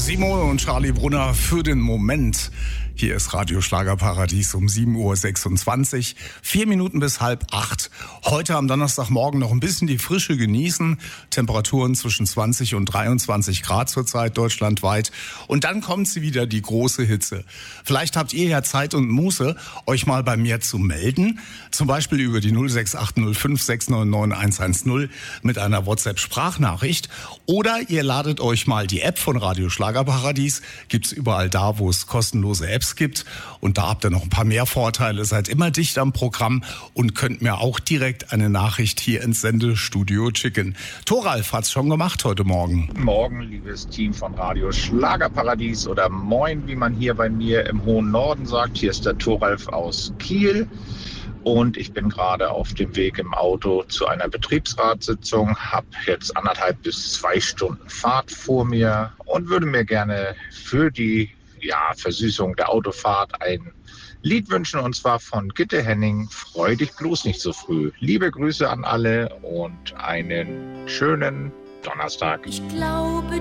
Simone und Charlie Brunner für den Moment. Hier ist Radio Schlagerparadies um 7.26 Uhr, 4 Minuten bis 7:30. Heute am Donnerstagmorgen noch ein bisschen die Frische genießen. Temperaturen zwischen 20 und 23 Grad zurzeit deutschlandweit. Und dann kommt sie wieder, die große Hitze. Vielleicht habt ihr ja Zeit und Muße, euch mal bei mir zu melden. Zum Beispiel über die 06805 699 110 mit einer WhatsApp-Sprachnachricht. Oder ihr ladet euch mal die App von Radio Schlagerparadies. Gibt's überall da, wo es kostenlose Apps gibt. Und da habt ihr noch ein paar mehr Vorteile. Seid immer dicht am Programm und könnt mir auch direkt eine Nachricht hier ins Sendestudio schicken. Thoralf hat's schon gemacht heute Morgen. Morgen, liebes Team von Radio Schlagerparadies oder Moin, wie man hier bei mir im hohen Norden sagt. Hier ist der Thoralf aus Kiel. Und ich bin gerade auf dem Weg im Auto zu einer Betriebsratssitzung, habe jetzt 1,5 bis 2 Stunden Fahrt vor mir und würde mir gerne für die Versüßung der Autofahrt ein Lied wünschen, und zwar von Gitte Henning, Freu dich bloß nicht so früh. Liebe Grüße an alle und einen schönen Donnerstag. Ich glaube,